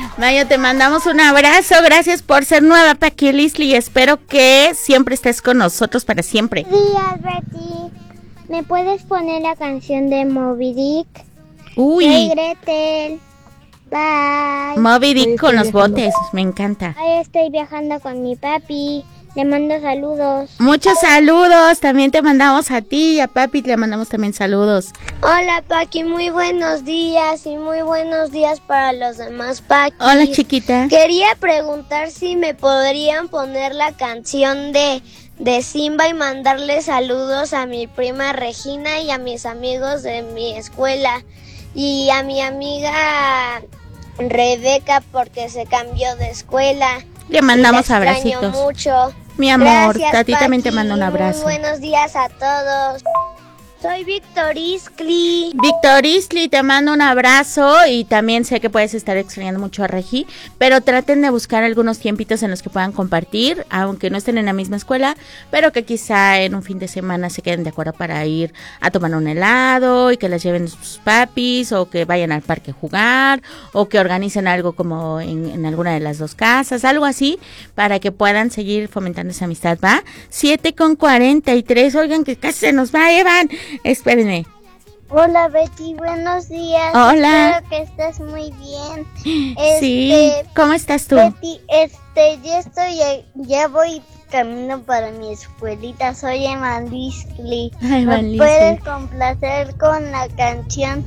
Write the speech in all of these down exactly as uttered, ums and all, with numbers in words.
Mayo, te mandamos un abrazo, gracias por ser nueva Paqui Lisli y espero que siempre estés con nosotros para siempre. Buenos días, Betty. ¿Me puedes poner la canción de Moby Dick? Uy. Soy Gretel. Bye. Moby Dick con los botes, me encanta. Ahí estoy viajando con mi papi. Le mando saludos. Muchos saludos, también te mandamos a ti y a papi, le mandamos también saludos. Hola Paqui, muy buenos días y muy buenos días para los demás Paqui. Hola chiquita. Quería preguntar si me podrían poner la canción de, de Simba y mandarle saludos a mi prima Regina y a mis amigos de mi escuela y a mi amiga Rebeca porque se cambió de escuela. Le mandamos y la abracitos. Extraño mucho. Mi amor, Gracias, a ti Paqui. también te mando un abrazo. Muy buenos días a todos. Soy Víctor Iscli. Víctor Isli, te mando un abrazo y también sé que puedes estar extrañando mucho a Regi, pero traten de buscar algunos tiempitos en los que puedan compartir, aunque no estén en la misma escuela, pero que quizá en un fin de semana se queden de acuerdo para ir a tomar un helado y que las lleven sus papis o que vayan al parque a jugar o que organicen algo como en, en alguna de las dos casas, algo así, para que puedan seguir fomentando esa amistad, ¿va? siete con cuarenta y tres, oigan que casi se nos va, Evan. Espérenme. Hola Betty, buenos días. Hola. Espero que estés muy bien. Sí, Este, ¿cómo estás tú? Betty, este, ya estoy, ya, ya voy camino para mi escuelita. Soy Evan Lisli. Ay, ¿Me Lisli. puedes complacer con la canción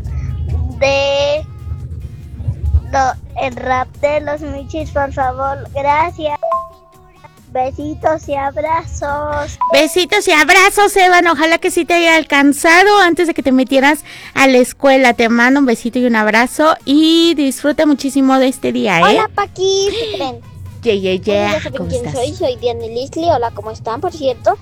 de lo, el rap de los Michis, por favor? Gracias. Besitos y abrazos. Besitos y abrazos, Evan. Ojalá que sí te haya alcanzado antes de que te metieras a la escuela. Te mando un besito y un abrazo y disfruta muchísimo de este día, ¿eh? Hola, Paqui. ¿Qué creen? Yeah, yeah, yeah. Ya saben ¿Cómo quién estás? soy. Soy Diana Lisli. Hola, ¿cómo están? Por cierto,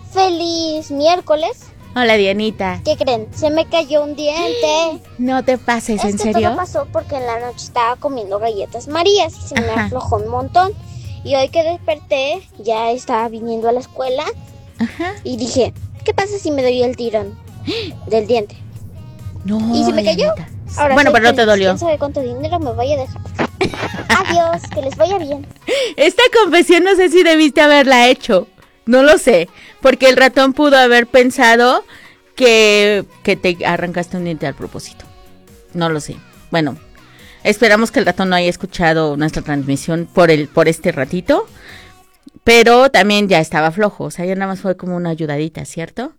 feliz miércoles. Hola, Dianita. ¿Qué creen? Se me cayó un diente. No te pases, ¿en es que serio? todo pasó porque en la noche estaba comiendo galletas Marías y se me Ajá. aflojó un montón. Y hoy que desperté, ya estaba viniendo a la escuela. Ajá. Y dije, ¿qué pasa si me doy el tirón del diente? No, ¿Y se me cayó? Dianita. Ahora Bueno, soy pero no te feliz. dolió. ¿Quién sabe cuánto dinero me vaya a dejar? Adiós, que les vaya bien. Esta confesión no sé si debiste haberla hecho. No lo sé. Porque el ratón pudo haber pensado que, que te arrancaste un diente al propósito. No lo sé. Bueno, esperamos que el ratón no haya escuchado nuestra transmisión por el por este ratito. Pero también ya estaba flojo. O sea, ya nada más fue como una ayudadita, ¿cierto?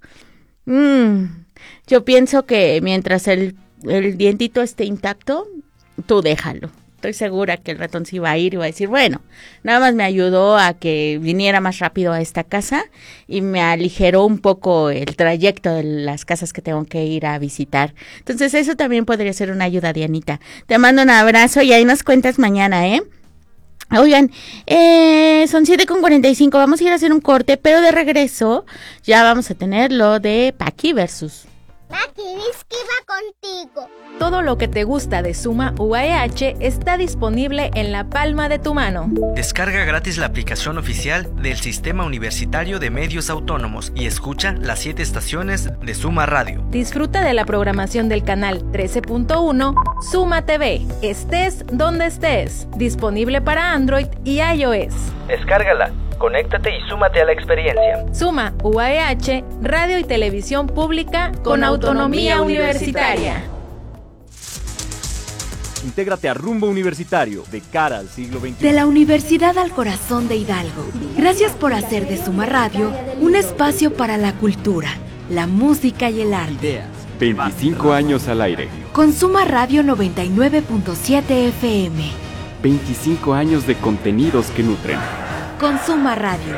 Mm, yo pienso que mientras el, el dientito esté intacto, tú déjalo. Estoy segura que el ratón sí va a ir y va a decir, bueno, nada más me ayudó a que viniera más rápido a esta casa y me aligeró un poco el trayecto de las casas que tengo que ir a visitar. Entonces eso también podría ser una ayuda, Dianita. Te mando un abrazo y ahí nos cuentas mañana, ¿eh? Oigan, eh, son siete con cuarenta y cinco, vamos a ir a hacer un corte, pero de regreso ya vamos a tener lo de Paqui versus. Paqui, Lisli va contigo. Todo lo que te gusta de Suma U A E H está disponible en la palma de tu mano. Descarga gratis la aplicación oficial del Sistema Universitario de Medios Autónomos y escucha las siete estaciones de Suma Radio. Disfruta de la programación del canal trece punto uno Suma T V. Estés donde estés. Disponible para Android y iOS. Descárgala, conéctate y súmate a la experiencia. Suma U A E H, radio y televisión pública con autonomía universitaria. Intégrate a Rumbo Universitario, de cara al siglo veintiuno. De la Universidad al Corazón de Hidalgo. Gracias por hacer de Suma Radio un espacio para la cultura, la música y el arte. Ideas. veinticinco años al aire. Con Suma Radio noventa y nueve punto siete F M. veinticinco años de contenidos que nutren. Con Suma Radio.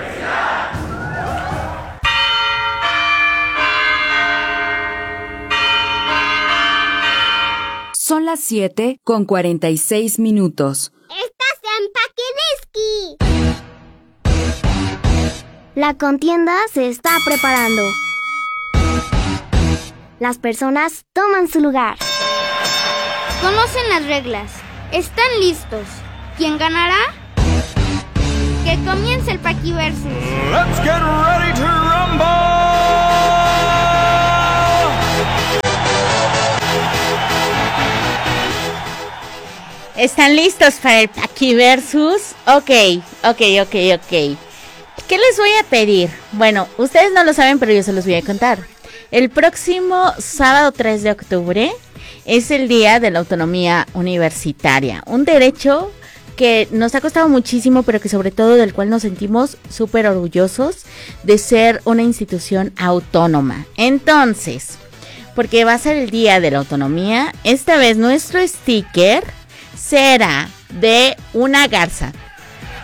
Son las siete con cuarenta y seis minutos. ¡Estás en Paqui Lisli! La contienda se está preparando. Las personas toman su lugar. Conocen las reglas. ¿Están listos? ¿Quién ganará? ¡Que comience el Paqui Versus! Let's get ready to rumble! ¿Están listos para el Aquí Versus? Ok, ok, ok, ok. ¿Qué les voy a pedir? Bueno, ustedes no lo saben, pero yo se los voy a contar. El próximo sábado tres de octubre es el Día de la Autonomía Universitaria. Un derecho que nos ha costado muchísimo, pero que sobre todo del cual nos sentimos súper orgullosos de ser una institución autónoma. Entonces, porque va a ser el Día de la Autonomía, esta vez nuestro sticker será de una garza.